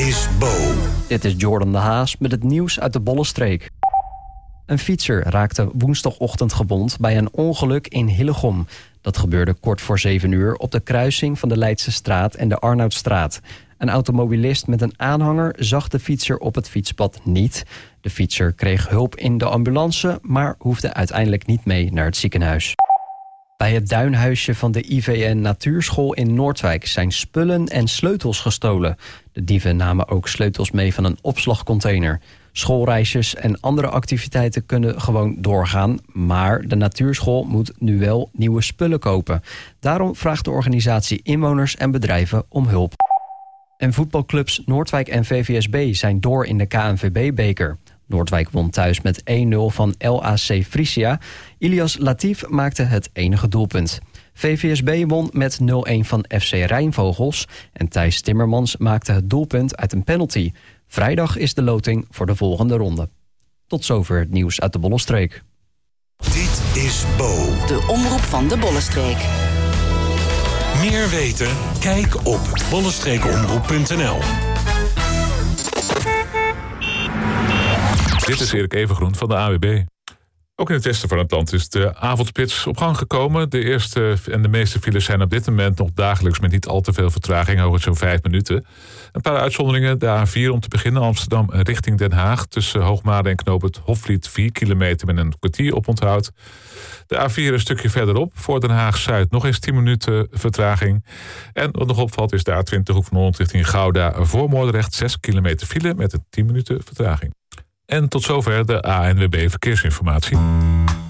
is Bo. Dit is Jordan de Haas met het nieuws uit de Bollenstreek. Een fietser raakte woensdagochtend gewond bij een ongeluk in Hillegom. Dat gebeurde kort voor 7 uur op de kruising van de Leidse Straat en de Arnoudstraat. Een automobilist met een aanhanger zag de fietser op het fietspad niet. De fietser kreeg hulp in de ambulance, maar hoefde uiteindelijk niet mee naar het ziekenhuis. Bij het duinhuisje van de IVN Natuurschool in Noordwijk zijn spullen en sleutels gestolen. De dieven namen ook sleutels mee van een opslagcontainer. Schoolreisjes en andere activiteiten kunnen gewoon doorgaan, maar de natuurschool moet nu wel nieuwe spullen kopen. Daarom vraagt de organisatie inwoners en bedrijven om hulp. En voetbalclubs Noordwijk en VVSB zijn door in de KNVB-beker. Noordwijk won thuis met 1-0 van LAC Frisia. Ilias Latif maakte het enige doelpunt. VVSB won met 0-1 van FC Rijnvogels. En Thijs Timmermans maakte het doelpunt uit een penalty. Vrijdag is de loting voor de volgende ronde. Tot zover het nieuws uit de Bollenstreek. Dit is Bo. De omroep van de Bollenstreek. Meer weten? Kijk op bollenstreekomroep.nl. Dit is Erik Evengroen van de AWB. Ook in het westen van het land is de avondspits op gang gekomen. De eerste en de meeste files zijn op dit moment nog dagelijks met niet al te veel vertraging, hooguit zo'n 5 minuten. Een paar uitzonderingen. De A4 om te beginnen, Amsterdam richting Den Haag. Tussen Hoogmade en Knoop het Hofvliet 4 kilometer met een kwartier oponthoud. De A4 een stukje verderop, voor Den Haag-Zuid nog eens 10 minuten vertraging. En wat nog opvalt is de A20 hoek van Holland richting Gouda voor Moordrecht 6 kilometer file met een 10 minuten vertraging. En tot zover de ANWB Verkeersinformatie.